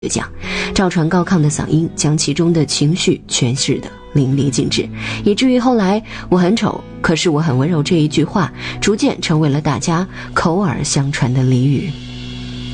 讲，赵传高亢的嗓音将其中的情绪诠释得淋漓尽致，以至于后来我很丑，可是我很温柔这一句话逐渐成为了大家口耳相传的俚语。